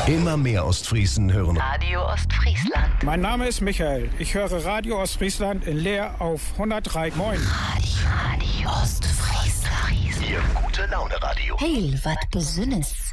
Immer mehr Ostfriesen hören Radio Ostfriesland. Mein Name ist Michael. Ich höre Radio Ostfriesland in Leer auf 103. Moin. Radio Ostfriesland. Ihr gute Laune Radio. Heil, wat besünnes.